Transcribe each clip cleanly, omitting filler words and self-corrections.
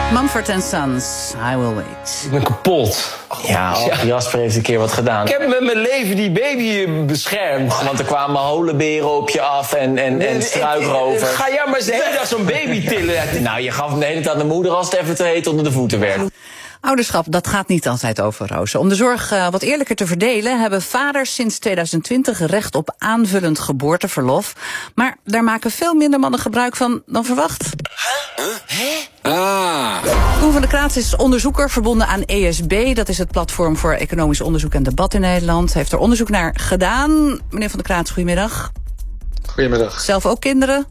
Mumford & Sons, I Will Wait. Ik ben kapot. Jasper heeft een keer wat gedaan. Ik heb met mijn leven die baby beschermd. Want er kwamen holenberen op je af en struikrover. Ga jij maar eens de hele dag zo'n baby tillen. Nou, je gaf hem de hele tijd aan de moeder als het even te heet onder de voeten werd. Ouderschap, dat gaat niet altijd over rozen. Om de zorg wat eerlijker te verdelen hebben vaders sinds 2020 recht op aanvullend geboorteverlof. Maar daar maken veel minder mannen gebruik van dan verwacht. Koen van der Kraats is onderzoeker verbonden aan ESB. Dat is het platform voor economisch onderzoek en debat in Nederland. Hij heeft er onderzoek naar gedaan. Meneer van der Kraats, goedemiddag. Goedemiddag. Zelf ook kinderen?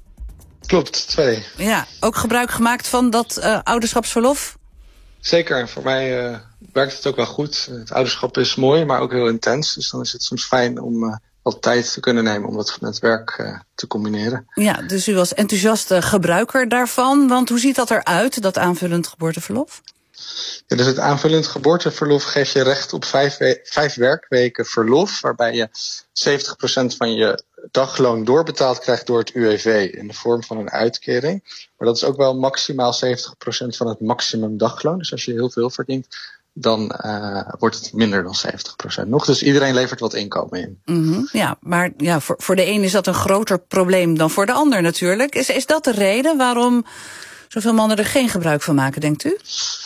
Klopt, 2. Ja, ook gebruik gemaakt van dat ouderschapsverlof? Zeker, voor mij werkt het ook wel goed. Het ouderschap is mooi, maar ook heel intens. Dus dan is het soms fijn om wat tijd te kunnen nemen om dat met werk te combineren. Ja, dus u was enthousiaste gebruiker daarvan. Want hoe ziet dat eruit, dat aanvullend geboorteverlof? Ja, dus het aanvullend geboorteverlof geeft je recht op 5 werkweken verlof, waarbij je 70% van je dagloon doorbetaald krijgt door het UWV in de vorm van een uitkering. Maar dat is ook wel maximaal 70% van het maximum dagloon. Dus als je heel veel verdient, dan wordt het minder dan 70% nog. Dus iedereen levert wat inkomen in. Mm-hmm. Ja, maar ja, voor de een is dat een groter probleem dan voor de ander natuurlijk. Is dat de reden waarom zoveel mannen er geen gebruik van maken, denkt u?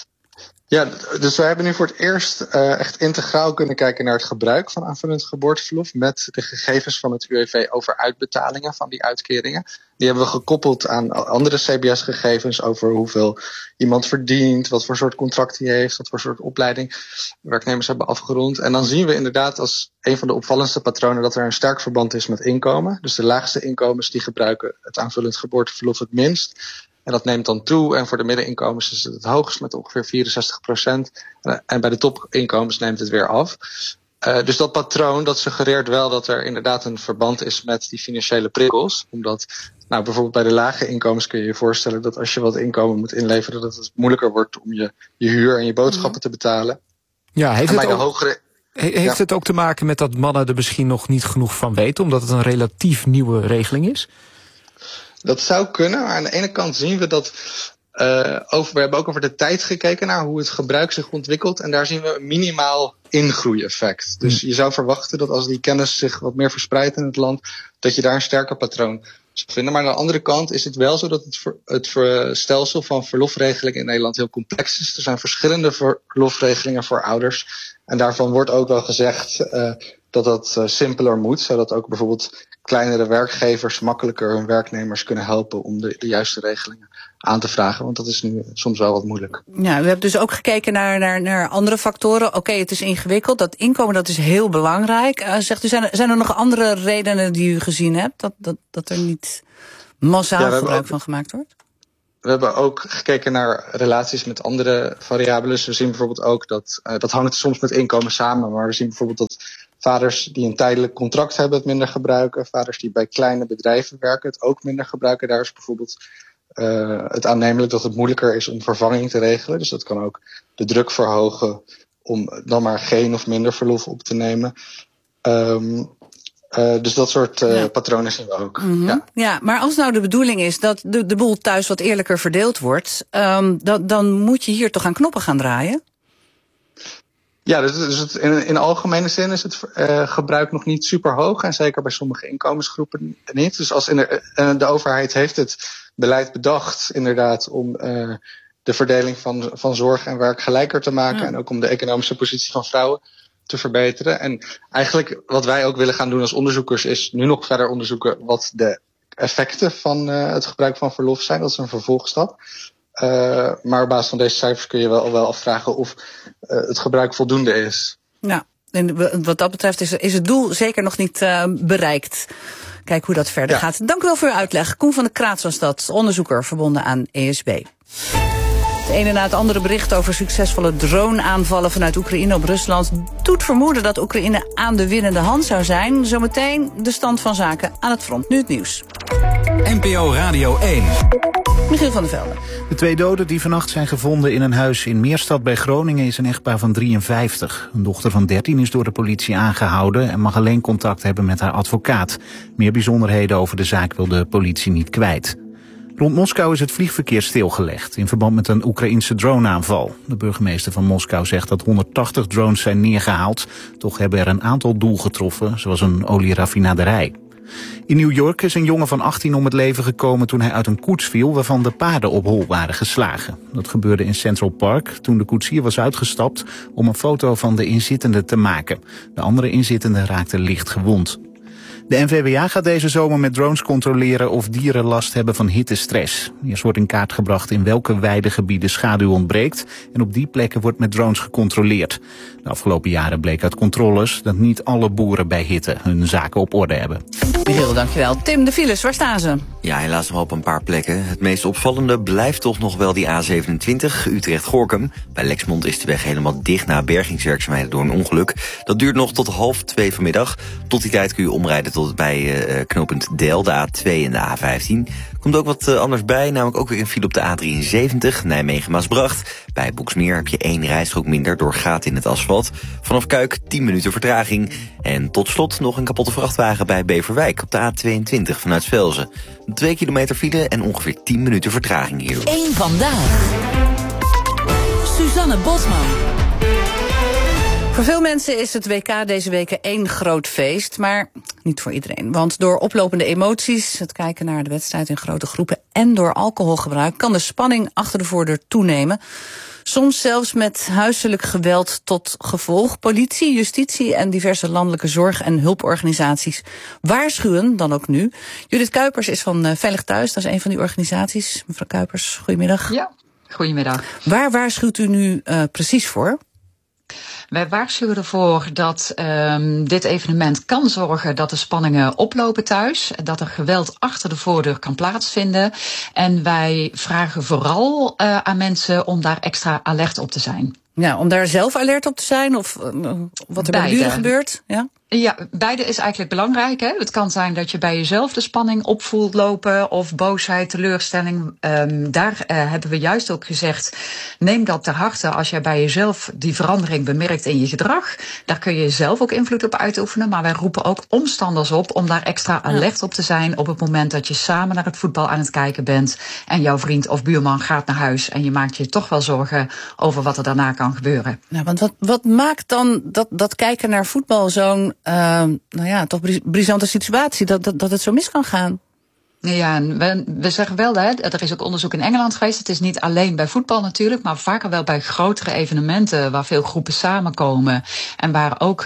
Ja, dus we hebben nu voor het eerst echt integraal kunnen kijken naar het gebruik van aanvullend geboorteverlof met de gegevens van het UWV over uitbetalingen van die uitkeringen. Die hebben we gekoppeld aan andere CBS-gegevens over hoeveel iemand verdient, wat voor soort contract hij heeft, wat voor soort opleiding werknemers hebben afgerond. En dan zien we inderdaad als een van de opvallendste patronen dat er een sterk verband is met inkomen. Dus de laagste inkomens die gebruiken het aanvullend geboorteverlof het minst. En dat neemt dan toe. En voor de middeninkomens is het hoogst met ongeveer 64%. En bij de topinkomens neemt het weer af. Dus dat patroon dat suggereert wel dat er inderdaad een verband is met die financiële prikkels. Omdat bijvoorbeeld bij de lage inkomens kun je je voorstellen dat als je wat inkomen moet inleveren, dat het moeilijker wordt om je huur en je boodschappen te betalen. Ja, heeft het ook te maken met dat mannen er misschien nog niet genoeg van weten, omdat het een relatief nieuwe regeling is? Dat zou kunnen, maar aan de ene kant zien we dat we hebben ook over de tijd gekeken naar hoe het gebruik zich ontwikkelt. En daar zien we een minimaal ingroeieffect. Dus je zou verwachten dat als die kennis zich wat meer verspreidt in het land, dat je daar een sterker patroon zou vinden. Maar aan de andere kant is het wel zo dat het stelsel van verlofregelingen in Nederland heel complex is. Er zijn verschillende verlofregelingen voor ouders. En daarvan wordt ook wel gezegd dat dat simpeler moet, zodat ook bijvoorbeeld kleinere werkgevers makkelijker hun werknemers kunnen helpen om de juiste regelingen aan te vragen. Want dat is nu soms wel wat moeilijk. Ja, we hebben dus ook gekeken naar andere factoren. Oké, het is ingewikkeld. Dat inkomen, dat is heel belangrijk. Zegt u, zijn er nog andere redenen die u gezien hebt? Dat er niet massaal gebruik van gemaakt wordt? We hebben ook gekeken naar relaties met andere variabelen. Dus we zien bijvoorbeeld ook dat hangt soms met inkomen samen. Maar we zien bijvoorbeeld dat vaders die een tijdelijk contract hebben het minder gebruiken. Vaders die bij kleine bedrijven werken het ook minder gebruiken. Daar is bijvoorbeeld het aannemelijk dat het moeilijker is om vervanging te regelen. Dus dat kan ook de druk verhogen om dan maar geen of minder verlof op te nemen. Dus dat soort patronen zien we ook. Mm-hmm. Ja, maar als nou de bedoeling is dat de boel thuis wat eerlijker verdeeld wordt, dan moet je hier toch aan knoppen gaan draaien? Ja, dus in algemene zin is het gebruik nog niet super hoog. En zeker bij sommige inkomensgroepen niet. Dus als de overheid heeft het beleid bedacht inderdaad om de verdeling van zorg en werk gelijker te maken. Ja. En ook om de economische positie van vrouwen te verbeteren. En eigenlijk wat wij ook willen gaan doen als onderzoekers is nu nog verder onderzoeken wat de effecten van het gebruik van verlof zijn. Dat is een vervolgstap. Maar op basis van deze cijfers kun je wel afvragen of het gebruik voldoende is. Ja, en wat dat betreft is het doel zeker nog niet bereikt. Kijk hoe dat verder gaat. Dank u wel voor uw uitleg. Koen van der Kraats was dat, onderzoeker verbonden aan ESB. Het ene na het andere bericht over succesvolle drone-aanvallen vanuit Oekraïne op Rusland doet vermoeden dat Oekraïne aan de winnende hand zou zijn. Zometeen de stand van zaken aan het front. Nu het nieuws. NPO Radio 1. Michiel van der Velde. De 2 doden die vannacht zijn gevonden in een huis in Meerstad bij Groningen is een echtpaar van 53. Een dochter van 13 is door de politie aangehouden en mag alleen contact hebben met haar advocaat. Meer bijzonderheden over de zaak wil de politie niet kwijt. Rond Moskou is het vliegverkeer stilgelegd in verband met een Oekraïnse droneaanval. De burgemeester van Moskou zegt dat 180 drones zijn neergehaald. Toch hebben er een aantal doel getroffen, zoals een olieraffinaderij. In New York is een jongen van 18 om het leven gekomen toen hij uit een koets viel waarvan de paarden op hol waren geslagen. Dat gebeurde in Central Park toen de koetsier was uitgestapt om een foto van de inzittende te maken. De andere inzittende raakte licht gewond. De NVWA gaat deze zomer met drones controleren of dieren last hebben van hittestress. Eerst wordt in kaart gebracht in welke weidegebieden schaduw ontbreekt en op die plekken wordt met drones gecontroleerd. De afgelopen jaren bleek uit controles dat niet alle boeren bij hitte hun zaken op orde hebben. Michiel, dankjewel. Tim, de files, waar staan ze? Ja, helaas nog op een paar plekken. Het meest opvallende blijft toch nog wel die A27, Utrecht-Gorinchem. Bij Lexmond is de weg helemaal dicht na bergingswerkzaamheden door een ongeluk. Dat duurt nog tot 1:30 vanmiddag. Tot die tijd kun je omrijden tot bij knooppunt Del, de A2 en de A15. Komt ook wat anders bij, namelijk ook weer een file op de A73, Nijmegen-Maasbracht. Bij Boeksmeer heb je 1 rijstrook minder door gaten in het asfalt. Vanaf Kuik 10 minuten vertraging. En tot slot nog een kapotte vrachtwagen bij Beverwijk op de A22 vanuit Velzen. 2 kilometer file en ongeveer 10 minuten vertraging hierdoor. 1 vandaag. Suzanne Bosman. Voor veel mensen is het WK deze week één groot feest, maar niet voor iedereen. Want door oplopende emoties, het kijken naar de wedstrijd in grote groepen en door alcoholgebruik kan de spanning achter de voordeur toenemen. Soms zelfs met huiselijk geweld tot gevolg. Politie, justitie en diverse landelijke zorg- en hulporganisaties waarschuwen dan ook nu. Judith Kuipers is van Veilig Thuis, dat is een van die organisaties. Mevrouw Kuipers, goedemiddag. Ja, goedemiddag. Waar waarschuwt u nu precies voor? Wij waarschuwen ervoor dat dit evenement kan zorgen dat de spanningen oplopen thuis. Dat er geweld achter de voordeur kan plaatsvinden. En wij vragen vooral aan mensen om daar extra alert op te zijn. Ja, om daar zelf alert op te zijn of wat er bij de buren gebeurt? Ja? Ja, beide is eigenlijk belangrijk. Hè? Het kan zijn dat je bij jezelf de spanning op voelt lopen of boosheid, teleurstelling. Daar hebben we juist ook gezegd, neem dat ter harte als jij bij jezelf die verandering bemerkt in je gedrag. Daar kun je zelf ook invloed op uitoefenen. Maar wij roepen ook omstanders op om daar extra alert op te zijn op het moment dat je samen naar het voetbal aan het kijken bent en jouw vriend of buurman gaat naar huis en je maakt je toch wel zorgen over wat er daarna kan gebeuren. Nou, want wat maakt dan dat kijken naar voetbal zo'n toch brisante situatie, dat het zo mis kan gaan? Ja, we zeggen wel, hè, er is ook onderzoek in Engeland geweest. Het is niet alleen bij voetbal natuurlijk, maar vaker wel bij grotere evenementen waar veel groepen samenkomen en waar ook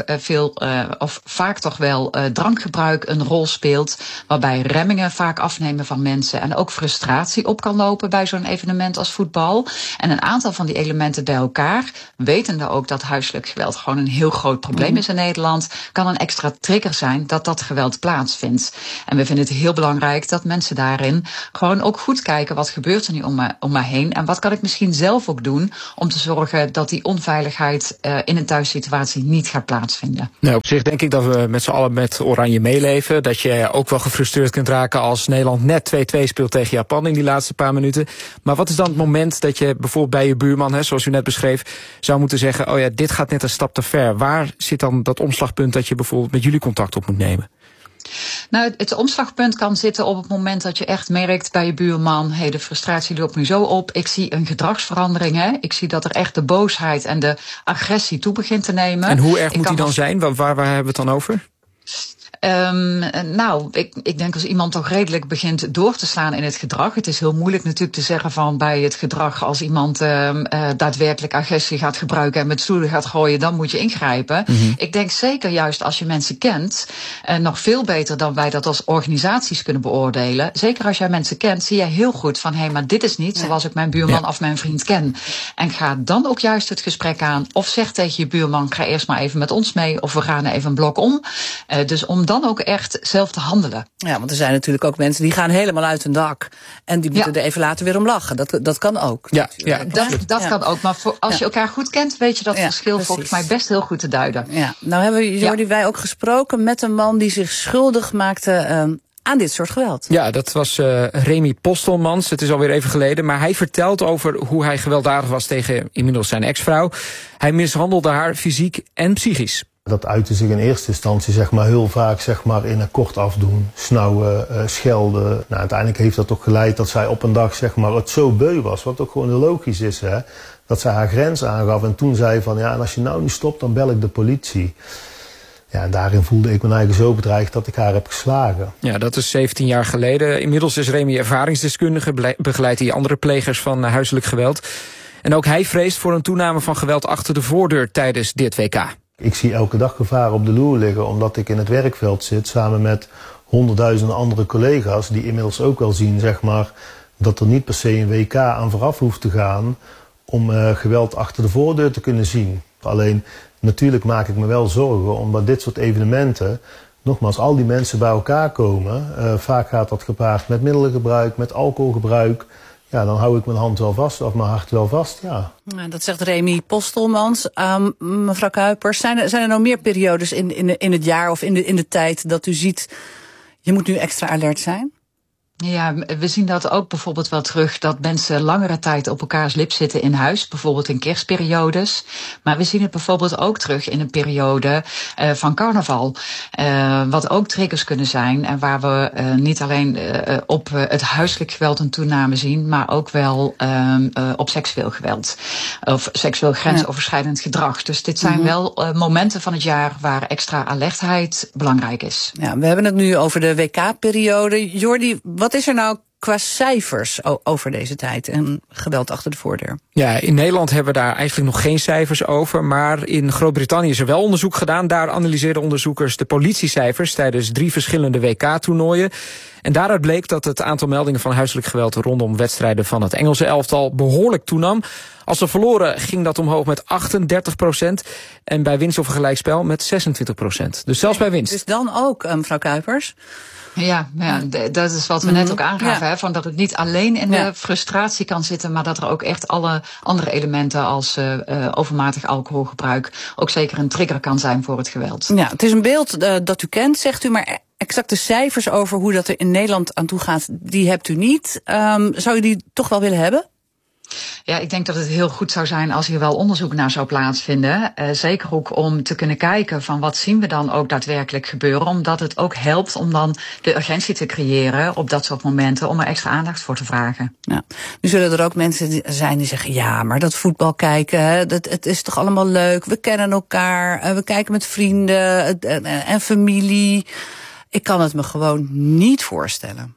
vaak toch wel drankgebruik een rol speelt, waarbij remmingen vaak afnemen van mensen en ook frustratie op kan lopen bij zo'n evenement als voetbal. En een aantal van die elementen bij elkaar, wetende ook dat huiselijk geweld gewoon een heel groot probleem is in Nederland, kan een extra trigger zijn dat geweld plaatsvindt. En we vinden het heel belangrijk dat mensen daarin gewoon ook goed kijken wat gebeurt er nu om me heen en wat kan ik misschien zelf ook doen om te zorgen dat die onveiligheid in een thuissituatie niet gaat plaatsvinden. Nou, op zich denk ik dat we met z'n allen met Oranje meeleven. Dat je ook wel gefrustreerd kunt raken als Nederland net 2-2 speelt tegen Japan in die laatste paar minuten. Maar wat is dan het moment dat je bijvoorbeeld bij je buurman, zoals u net beschreef, zou moeten zeggen, oh ja, dit gaat net een stap te ver. Waar zit dan dat omslagpunt dat je bijvoorbeeld met jullie contact op moet nemen? Nou, het omslagpunt kan zitten op het moment dat je echt merkt bij je buurman, de frustratie loopt nu zo op, ik zie een gedragsverandering, hè. Ik zie dat er echt de boosheid en de agressie toe begint te nemen. En hoe erg moet die dan zijn? Waar hebben we het dan over? Ik denk als iemand toch redelijk begint door te slaan in het gedrag. Het is heel moeilijk natuurlijk te zeggen van bij het gedrag als iemand daadwerkelijk agressie gaat gebruiken en met stoelen gaat gooien, dan moet je ingrijpen. Mm-hmm. Ik denk zeker juist als je mensen kent, nog veel beter dan wij dat als organisaties kunnen beoordelen. Zeker als jij mensen kent, zie je heel goed van maar dit is niet zoals ik mijn buurman of mijn vriend ken. En ga dan ook juist het gesprek aan of zeg tegen je buurman, ga eerst maar even met ons mee of we gaan even een blok om. Dus om dan ook echt zelf te handelen. Ja, want er zijn natuurlijk ook mensen die gaan helemaal uit hun dak. En die moeten er even later weer om lachen. Dat kan ook. Ja, dat kan ook. Maar als je elkaar goed kent, weet je dat verschil volgens mij best heel goed te duiden. Ja. Nou hebben Jordi wij ook gesproken met een man die zich schuldig maakte aan dit soort geweld. Ja, dat was Remy Postelmans. Het is alweer even geleden. Maar hij vertelt over hoe hij gewelddadig was tegen inmiddels zijn ex-vrouw. Hij mishandelde haar fysiek en psychisch. Dat uitte zich in eerste instantie heel vaak in een kort afdoen, snauwen, schelden. Nou, uiteindelijk heeft dat toch geleid dat zij op een dag het zo beu was, wat ook gewoon heel logisch is, hè, dat zij haar grens aangaf en toen zei van en als je nou niet stopt dan bel ik de politie. Ja, en daarin voelde ik me eigenlijk zo bedreigd dat ik haar heb geslagen. Ja, dat is 17 jaar geleden. Inmiddels is Remy ervaringsdeskundige, begeleidt hij andere plegers van huiselijk geweld. En ook hij vreest voor een toename van geweld achter de voordeur tijdens dit WK. Ik zie elke dag gevaar op de loer liggen omdat ik in het werkveld zit samen met honderdduizenden andere collega's die inmiddels ook wel zien dat er niet per se een WK aan vooraf hoeft te gaan om geweld achter de voordeur te kunnen zien. Alleen natuurlijk maak ik me wel zorgen omdat dit soort evenementen, nogmaals, al die mensen bij elkaar komen. Vaak gaat dat gepaard met middelengebruik, met alcoholgebruik. Ja, dan hou ik mijn hand wel vast, of mijn hart wel vast, ja. Dat zegt Remy Postelmans. Mevrouw Kuipers, zijn er nou meer periodes in het jaar of in de tijd dat u ziet, je moet nu extra alert zijn? Ja, we zien dat ook bijvoorbeeld wel terug, dat mensen langere tijd op elkaars lip zitten in huis, bijvoorbeeld in kerstperiodes. Maar we zien het bijvoorbeeld ook terug in een periode van carnaval, wat ook triggers kunnen zijn en waar we niet alleen op het huiselijk geweld een toename zien, maar ook wel op seksueel geweld of seksueel grensoverschrijdend gedrag. Dus dit zijn wel momenten van het jaar waar extra alertheid belangrijk is. Ja, we hebben het nu over de WK-periode. Jordi, wat is er nou qua cijfers over deze tijd en geweld achter de voordeur? Ja, in Nederland hebben we daar eigenlijk nog geen cijfers over, maar in Groot-Brittannië is er wel onderzoek gedaan. Daar analyseren onderzoekers de politiecijfers tijdens 3 verschillende WK-toernooien. En daaruit bleek dat het aantal meldingen van huiselijk geweld rondom wedstrijden van het Engelse elftal behoorlijk toenam. Als ze verloren ging dat omhoog met 38% en bij winst of gelijkspel met 26%. Dus zelfs bij winst. Dus dan ook, mevrouw Kuipers? Ja, dat is wat we net ook aangaven, hè, van dat het niet alleen in de frustratie kan zitten, maar dat er ook echt alle andere elementen als overmatig alcoholgebruik ook zeker een trigger kan zijn voor het geweld. Ja, het is een beeld dat u kent, zegt u, maar exacte cijfers over hoe dat er in Nederland aan toe gaat, die hebt u niet. Zou u die toch wel willen hebben? Ja, ik denk dat het heel goed zou zijn als hier wel onderzoek naar zou plaatsvinden. Zeker ook om te kunnen kijken van wat zien we dan ook daadwerkelijk gebeuren. Omdat het ook helpt om dan de urgentie te creëren op dat soort momenten om er extra aandacht voor te vragen. Ja. Nu zullen er ook mensen zijn die zeggen, ja, maar dat voetbal kijken, het is toch allemaal leuk. We kennen elkaar, we kijken met vrienden en familie. Ik kan het me gewoon niet voorstellen.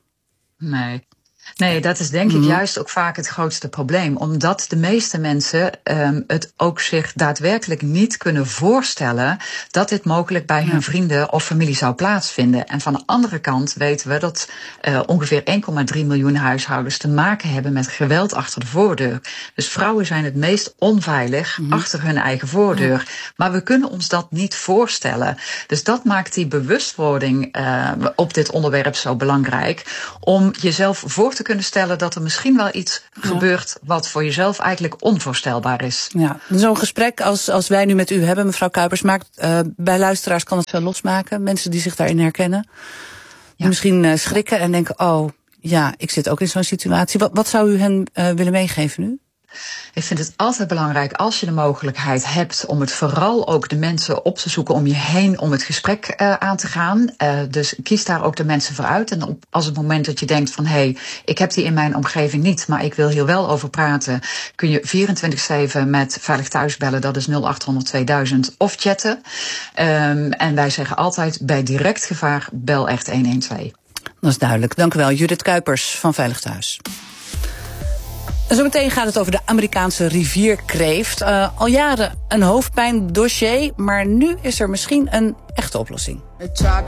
Nee, dat is denk ik juist ook vaak het grootste probleem. Omdat de meeste mensen het ook zich daadwerkelijk niet kunnen voorstellen dat dit mogelijk bij hun vrienden of familie zou plaatsvinden. En van de andere kant weten we dat ongeveer 1,3 miljoen huishoudens te maken hebben met geweld achter de voordeur. Dus vrouwen zijn het meest onveilig achter hun eigen voordeur. Maar we kunnen ons dat niet voorstellen. Dus dat maakt die bewustwording op dit onderwerp zo belangrijk. Om jezelf voor te kunnen stellen dat er misschien wel iets gebeurt wat voor jezelf eigenlijk onvoorstelbaar is. Ja, zo'n gesprek als wij nu met u hebben, mevrouw Kuipers, maakt bij luisteraars kan het veel losmaken. Mensen die zich daarin herkennen. Die misschien schrikken en denken, oh ja, ik zit ook in zo'n situatie. Wat zou u hen willen meegeven nu? Ik vind het altijd belangrijk als je de mogelijkheid hebt om het vooral ook de mensen op te zoeken om je heen om het gesprek aan te gaan. Dus kies daar ook de mensen voor uit. En als het moment dat je denkt van hé, ik heb die in mijn omgeving niet, maar ik wil hier wel over praten, kun je 24/7 met Veilig Thuis bellen. Dat is 0800 2000 of chatten. En wij zeggen altijd bij direct gevaar bel echt 112. Dat is duidelijk. Dank u wel, Judith Kuipers van Veilig Thuis. Zometeen gaat het over de Amerikaanse rivierkreeft. Al jaren een hoofdpijndossier, maar nu is er misschien een echte oplossing.